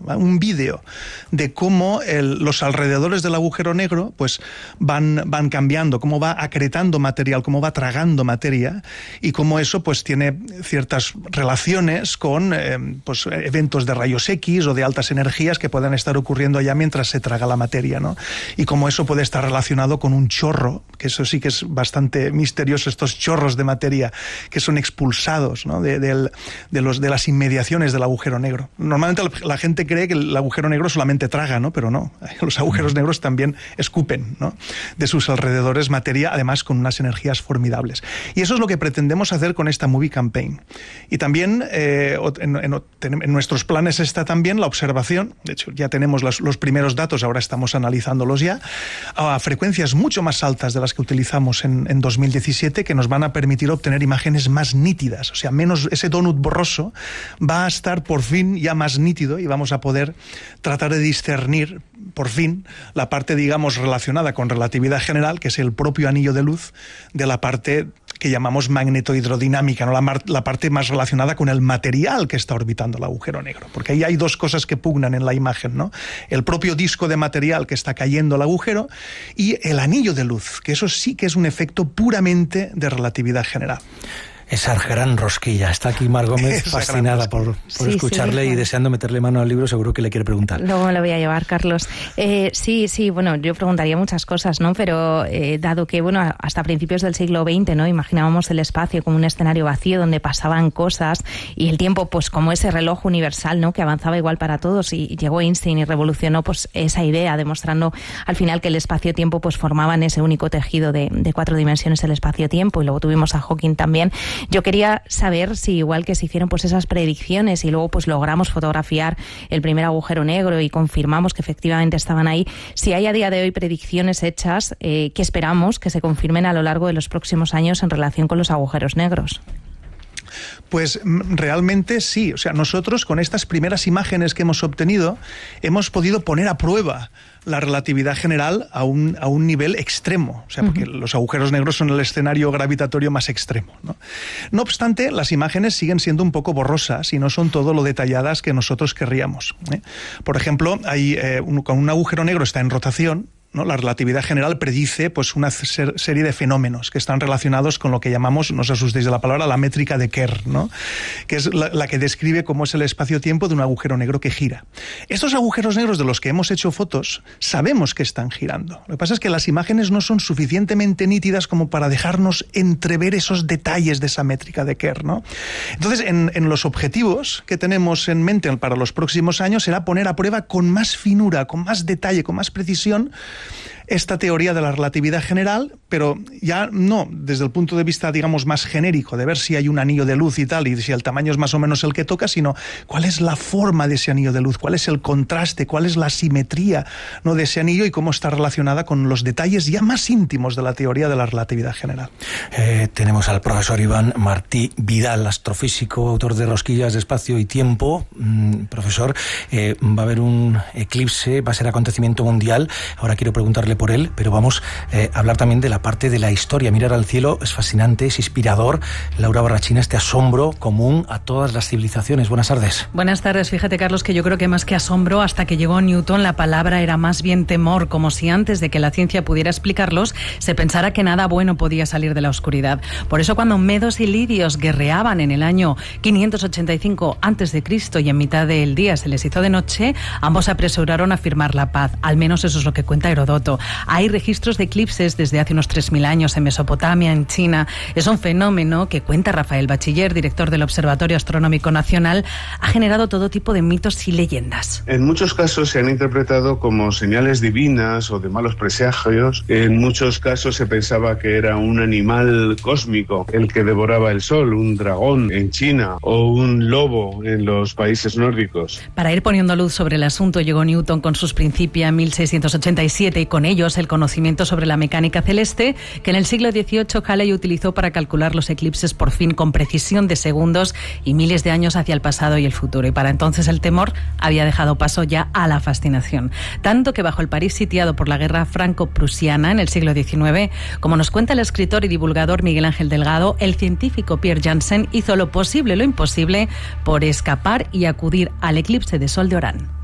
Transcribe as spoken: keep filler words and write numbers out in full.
un vídeo de cómo el, los alrededores del agujero negro pues van, van cambiando, cómo va acretando material, cómo va tragando materia y cómo eso pues tiene ciertas relaciones con eh, pues, eventos de rayos X o de altas energías que puedan estar ocurriendo allá mientras se traga la materia, ¿no? Y cómo eso puede estar relacionado con un chorro, que eso sí que es bastante misterioso, estos chorros de materia que son expulsados, ¿no? de, de, de, los, de las inmediaciones del agujero negro. Normalmente la gente cree que el agujero negro solamente traga, ¿no? Pero no, los agujeros negros también escupen, ¿no? De sus alrededores materia, además con unas energías formidables. Y eso es lo que pretendemos hacer con esta Movie Campaign. Y también eh, en, en, en nuestros planes está también la observación, de hecho ya tenemos los, los primeros datos, ahora estamos analizándolos ya, a frecuencias mucho más altas de las que utilizamos en, en dos mil diecisiete, que nos van a permitir obtener imágenes más nítidas, o sea, menos ese donut borroso va a estar por fin ya más nítido y vamos a poder tratar de discernir por fin la parte, digamos, relacionada con relatividad general, que es el propio anillo de luz, de la parte que llamamos magnetohidrodinámica, ¿no? la, la parte más relacionada con el material que está orbitando el agujero negro, porque ahí hay dos cosas que pugnan en la imagen, ¿no? El propio disco de material que está cayendo al agujero y el anillo de luz, que eso sí que es un efecto puramente de relatividad general. Esa gran rosquilla. Está aquí Mar Gómez, fascinada por, por sí, escucharle sí, y deseando meterle mano al libro. Seguro que le quiere preguntar. Luego me lo voy a llevar, Carlos. Eh, sí, sí, bueno, yo preguntaría muchas cosas, ¿no? Pero eh, dado que, bueno, hasta principios del siglo veinte, ¿no? Imaginábamos el espacio como un escenario vacío donde pasaban cosas y el tiempo, pues como ese reloj universal, ¿no? Que avanzaba igual para todos, y llegó Einstein y revolucionó, pues, esa idea, demostrando al final que el espacio-tiempo, pues, formaban ese único tejido de, de cuatro dimensiones, el espacio-tiempo, y luego tuvimos a Hawking también. Yo quería saber si, igual que se hicieron pues esas predicciones y luego pues logramos fotografiar el primer agujero negro y confirmamos que efectivamente estaban ahí, si hay a día de hoy predicciones hechas eh, que esperamos que se confirmen a lo largo de los próximos años en relación con los agujeros negros. Pues realmente sí, o sea, nosotros con estas primeras imágenes que hemos obtenido hemos podido poner a prueba la relatividad general a un, a un nivel extremo, o sea, porque uh-huh. los agujeros negros son el escenario gravitatorio más extremo, ¿no? No obstante, las imágenes siguen siendo un poco borrosas y no son todo lo detalladas que nosotros querríamos, ¿eh? Por ejemplo, hay, eh, un, cuando un agujero negro está en rotación, ¿no? La relatividad general predice pues una ser, serie de fenómenos que están relacionados con lo que llamamos, no os asustéis de la palabra, la métrica de Kerr, ¿no? Que es la, la que describe cómo es el espacio-tiempo de un agujero negro que gira. Estos agujeros negros de los que hemos hecho fotos sabemos que están girando. Lo que pasa es que las imágenes no son suficientemente nítidas como para dejarnos entrever esos detalles de esa métrica de Kerr, ¿no? Entonces, en, en los objetivos que tenemos en mente para los próximos años será poner a prueba con más finura, con más detalle, con más precisión esta teoría de la relatividad general, pero ya no desde el punto de vista, digamos, más genérico, de ver si hay un anillo de luz y tal, y si el tamaño es más o menos el que toca, sino cuál es la forma de ese anillo de luz, cuál es el contraste, cuál es la simetría, ¿no? de ese anillo y cómo está relacionada con los detalles ya más íntimos de la teoría de la relatividad general. Eh, tenemos al profesor Iván Martí Vidal, astrofísico, autor de Rosquillas de Espacio y Tiempo. Mm, profesor, eh, va a haber un eclipse, va a ser acontecimiento mundial. Ahora quiero preguntarle por él, pero vamos eh, a hablar también de la parte de la historia. Mirar al cielo es fascinante, es inspirador. Laura Barrachina, este asombro común a todas las civilizaciones. Buenas tardes. Buenas tardes. Fíjate, Carlos, que yo creo que más que asombro, hasta que llegó Newton, la palabra era más bien temor, como si antes de que la ciencia pudiera explicarlos, se pensara que nada bueno podía salir de la oscuridad. Por eso, cuando medos y lidios guerreaban en el año quinientos ochenta y cinco antes de Cristo y en mitad del día se les hizo de noche, ambos se apresuraron a firmar la paz. Al menos eso es lo que cuenta Heródoto. Hay registros de eclipses desde hace unos tres mil años en Mesopotamia, en China. Es un fenómeno que, cuenta Rafael Bachiller, director del Observatorio Astronómico Nacional, ha generado todo tipo de mitos y leyendas. En muchos casos se han interpretado como señales divinas o de malos presagios. En muchos casos se pensaba que era un animal cósmico el que devoraba el sol, un dragón en China o un lobo en los países nórdicos. Para ir poniendo luz sobre el asunto, llegó Newton con sus Principia en mil seiscientos ochenta y siete y con ellos el conocimiento sobre la mecánica celeste que en el siglo dieciocho Halley utilizó para calcular los eclipses por fin con precisión de segundos y miles de años hacia el pasado y el futuro. Y para entonces el temor había dejado paso ya a la fascinación. Tanto que bajo el París sitiado por la guerra franco-prusiana en el siglo diecinueve, como nos cuenta el escritor y divulgador Miguel Ángel Delgado, el científico Pierre Janssen hizo lo posible, lo imposible, por escapar y acudir al eclipse de sol de Orán.